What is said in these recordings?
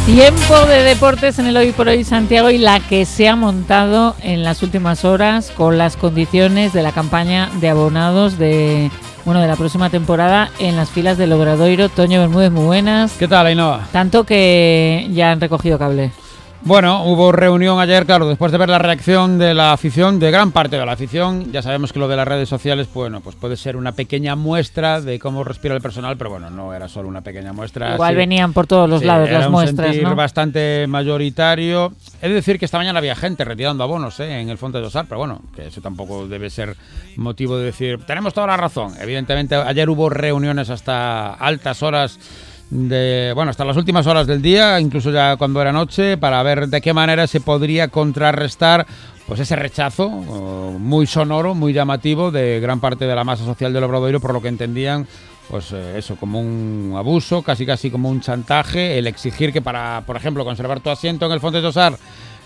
Tiempo de deportes en el Hoy por Hoy Santiago, y la que se ha montado en las últimas horas con las condiciones de la campaña de abonados de la próxima temporada en las filas del Obradoiro. Toño Bermúdez, muy buenas. ¿Qué tal, Ainhoa? Tanto que ya han recogido cable. Bueno, hubo reunión ayer, claro, después de ver la reacción de la afición, de gran parte de la afición. Ya sabemos que lo de las redes sociales, bueno, pues puede ser una pequeña muestra de cómo respira el personal, pero bueno, no era solo una pequeña muestra. Igual venían por todos los lados las muestras, era un sentir, ¿no? Bastante mayoritario. He de decir que esta mañana había gente retirando abonos en el Fonte do Sar, pero bueno, que eso tampoco debe ser motivo de decir, tenemos toda la razón. Evidentemente, ayer hubo reuniones hasta altas horas hasta las últimas horas del día, incluso ya cuando era noche, para ver de qué manera se podría contrarrestar pues ese rechazo muy sonoro, muy llamativo de gran parte de la masa social del Obradoiro, por lo que entendían pues eso, como un abuso, casi como un chantaje, el exigir que para, por ejemplo, conservar tu asiento en el Fonte do Sar,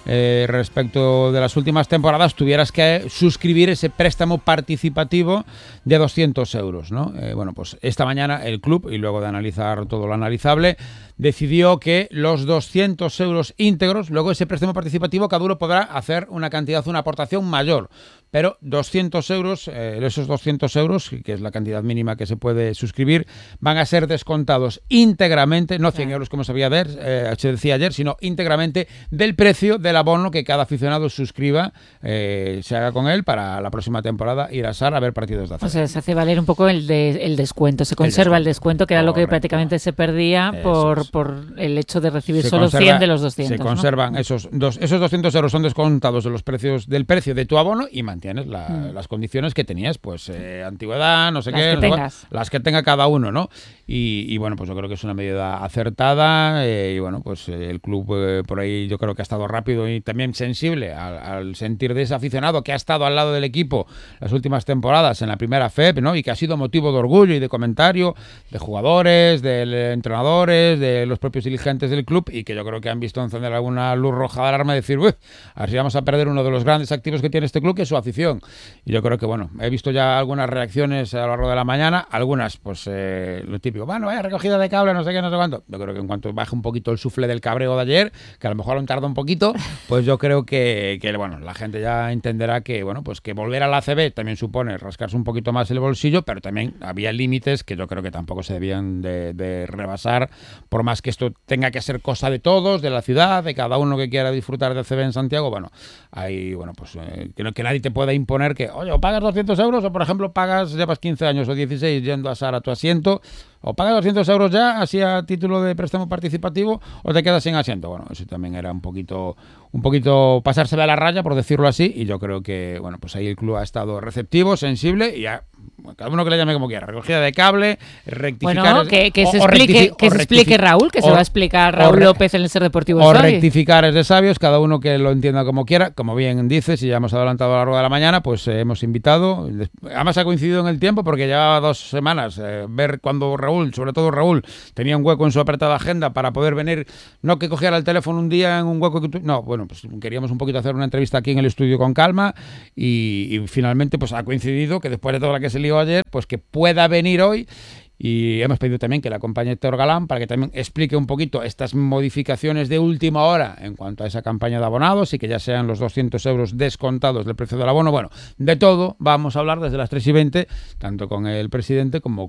respecto de las últimas temporadas, tuvieras que suscribir ese préstamo participativo de 200 euros, ¿no? Bueno, pues esta mañana el club, y luego de analizar todo lo analizable, decidió que los 200 euros íntegros, luego ese préstamo participativo, cada uno podrá hacer una aportación mayor, pero 200 euros, esos 200 euros, que es la cantidad mínima que se puede suscribir, van a ser descontados íntegramente, no 100 euros como se decía ayer, sino íntegramente del precio del abono que cada aficionado suscriba, se haga con él para la próxima temporada ir a Sar a ver partidos de ACB. O sea, se hace valer un poco el descuento, se conserva el descuento, que era lo que prácticamente se perdía por el hecho de recibir solo 100 de los 200. Se conservan, ¿no? Esos 200 euros son descontados del precio de tu abono y mantienes las condiciones que tenías, pues antigüedad, no sé qué, las que tenga cada uno, ¿no? Y bueno, pues yo creo que es una medida acertada, y bueno, pues el club por ahí yo creo que ha estado rápido y también sensible al sentir de ese aficionado que ha estado al lado del equipo las últimas temporadas en la primera FEP, ¿no? Y que ha sido motivo de orgullo y de comentario de jugadores, de entrenadores, de los propios dirigentes del club, y que yo creo que han visto encender alguna luz roja de alarma y decir, uy, así vamos a perder uno de los grandes activos que tiene este club, que es su afición. Y yo creo que, bueno, he visto ya algunas reacciones a lo largo de la mañana, algunas, pues lo típico, bueno, vaya recogida de cable, no sé qué, no sé cuánto. Yo creo que en cuanto baje un poquito el sufle del cabreo de ayer, que a lo mejor aún tarda un poquito, pues yo creo que bueno, la gente ya entenderá que, bueno, pues que volver a la ACB también supone rascarse un poquito más el bolsillo, pero también había límites que yo creo que tampoco se debían de rebasar, por más que esto tenga que ser cosa de todos, de la ciudad, de cada uno que quiera disfrutar de ACB en Santiago. Bueno, hay, bueno, pues que nadie te pueda imponer que, oye, o pagas 200 euros, o por ejemplo llevas 15 años o 16 yendo a Sar a tu asiento, o pagas 200 euros ya, así a título de préstamo participativo, o te quedas sin asiento. Bueno, eso también era un poquito pasársela a la raya, por decirlo así, y yo creo que, bueno, pues ahí el club ha estado receptivo, sensible, y cada uno que le llame como quiera, recogida de cable, rectificar... Bueno, que se explique Raúl, que se va a explicar Raúl López en el Ser Deportivo o rectificar es de sabios, cada uno que lo entienda como quiera. Como bien dices, y ya hemos adelantado a la rueda de la mañana, pues hemos invitado, además ha coincidido en el tiempo, porque llevaba 2 semanas, ver cuando sobre todo Raúl, tenía un hueco en su apretada agenda para poder venir, no que cogiera el teléfono un día en un hueco bueno, pues queríamos un poquito hacer una entrevista aquí en el estudio con calma, y finalmente pues ha coincidido que después de toda la que se lió ayer, pues que pueda venir hoy. Y hemos pedido también que le acompañe Héctor Galán para que también explique un poquito estas modificaciones de última hora en cuanto a esa campaña de abonados, y que ya sean los 200 euros descontados del precio del abono. Bueno, de todo vamos a hablar desde las 3:20, tanto con el presidente como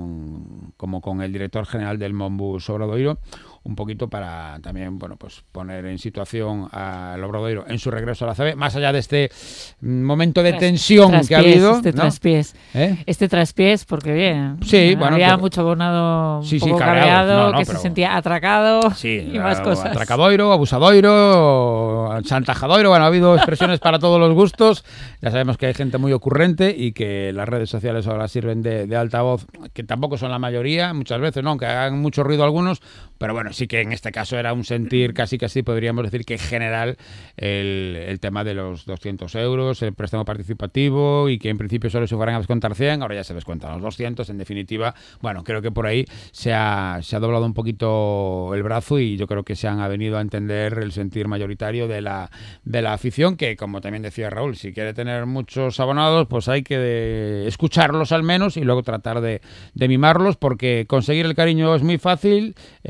con el director general del Monbus Obradoiro, un poquito para también, bueno, pues poner en situación al Obradoiro en su regreso a la ACB, más allá de este momento de tensión que ha habido. Este traspiés, porque bien, sí, bueno, había mucho abonado un poco cabreado, que se sentía atracado, y más cosas. Atracadoiro, abusadoiro, chantajadoiro, bueno, ha habido expresiones para todos los gustos. Ya sabemos que hay gente muy ocurrente y que las redes sociales ahora sirven de altavoz, que tampoco son la mayoría, muchas veces, ¿no? Aunque hagan mucho ruido algunos, pero bueno, sí que en este caso era un sentir casi podríamos decir que en general el tema de los 200 euros, el préstamo participativo, y que en principio solo se fueran a descontar 100, ahora ya se descuentan los 200, en definitiva. Bueno, creo que por ahí se ha doblado un poquito el brazo, y yo creo que se han venido a entender el sentir mayoritario de la afición, que, como también decía Raúl, si quiere tener muchos abonados, pues hay que escucharlos al menos, y luego tratar de mimarlos, porque conseguir el cariño es muy fácil,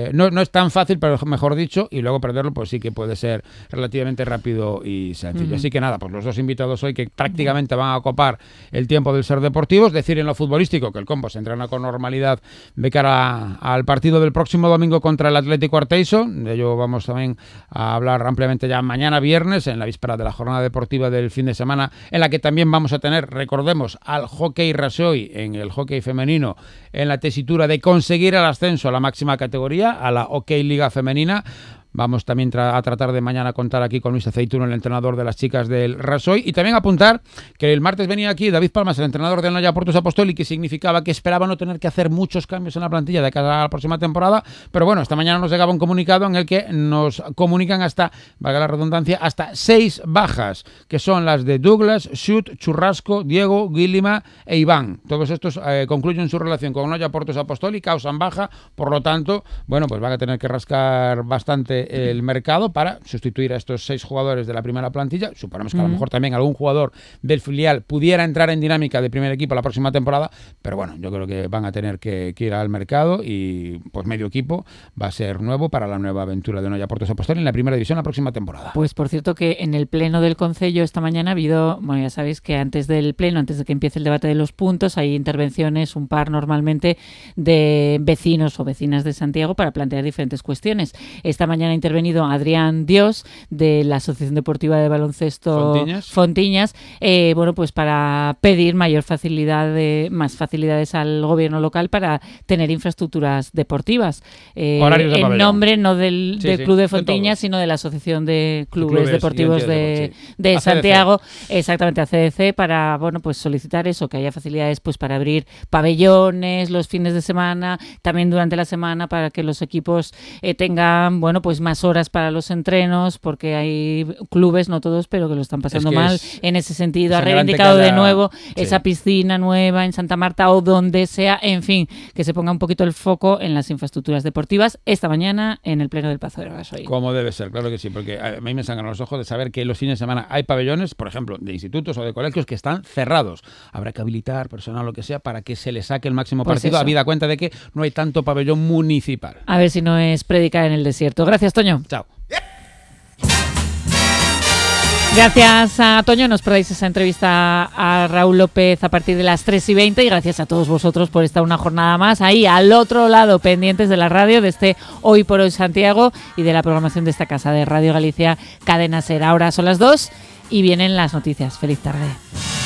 no es tan fácil, pero mejor dicho, y luego perderlo pues sí que puede ser relativamente rápido y sencillo. Así que nada, pues los dos invitados hoy que prácticamente van a copar el tiempo del Ser Deportivos, decir en lo futbolístico que el Compo se entrena con normalidad de cara al partido del próximo domingo contra el Atlético Arteixo. De ello vamos también a hablar ampliamente ya mañana viernes, en la víspera de la jornada deportiva del fin de semana, en la que también vamos a tener, recordemos, al Hockey Rasoy en el hockey femenino, en la tesitura de conseguir el ascenso a la máxima categoría, a la Hockey Liga Femenina. Vamos también a tratar de mañana contar aquí con Luis Aceituno, el entrenador de las chicas del Rasoy, y también apuntar que el martes venía aquí David Palmas, el entrenador del Noia Portus Apostoli, que significaba que esperaba no tener que hacer muchos cambios en la plantilla de cara a la próxima temporada, pero bueno, esta mañana nos llegaba un comunicado en el que nos comunican hasta, valga la redundancia, hasta 6 bajas, que son las de Douglas, Schut, Churrasco, Diego, Guilima e Iván. Todos estos concluyen su relación con Noia Portus Apostoli, causan baja, por lo tanto, bueno, pues van a tener que rascar bastante el mercado para sustituir a estos 6 jugadores de la primera plantilla. Suponemos que a lo mejor también algún jugador del filial pudiera entrar en dinámica de primer equipo la próxima temporada, pero bueno, yo creo que van a tener que ir al mercado y pues medio equipo va a ser nuevo para la nueva aventura de Noia Portus Apostoli en la primera división la próxima temporada. Pues por cierto que en el pleno del Concello esta mañana ha habido, bueno, ya sabéis que antes del pleno, antes de que empiece el debate de los puntos, hay intervenciones, un par normalmente, de vecinos o vecinas de Santiago para plantear diferentes cuestiones. Esta mañana ha intervenido Adrián Dios de la Asociación Deportiva de Baloncesto Fontiñas, bueno, pues para pedir más facilidades al gobierno local para tener infraestructuras deportivas. En nombre no del Club de Fontiñas, sino de la Asociación de Clubes Deportivos de Santiago, exactamente, ACDC, para, bueno, pues solicitar eso, que haya facilidades pues para abrir pabellones los fines de semana, también durante la semana, para que los equipos tengan, bueno, pues más horas para los entrenos, porque hay clubes, no todos, pero que lo están pasando mal en ese sentido. Ha reivindicado de nuevo esa piscina nueva en Santa Marta o donde sea, en fin, que se ponga un poquito el foco en las infraestructuras deportivas esta mañana en el pleno del Pazo de Rasoy. Como debe ser, claro que sí, porque a mí me sangran los ojos de saber que los fines de semana hay pabellones, por ejemplo, de institutos o de colegios que están cerrados. Habrá que habilitar personal, lo que sea, para que se le saque el máximo partido, habida cuenta de que no hay tanto pabellón municipal. A ver si no es predicar en el desierto. Gracias, Toño. Chao. Gracias a Toño, no os perdáis esa entrevista a Raúl López a partir de las 3:20 y gracias a todos vosotros por estar una jornada más ahí al otro lado, pendientes de la radio, de este Hoy por Hoy Santiago y de la programación de esta casa de Radio Galicia Cadena Ser. Ahora son las 2 y vienen las noticias. Feliz tarde.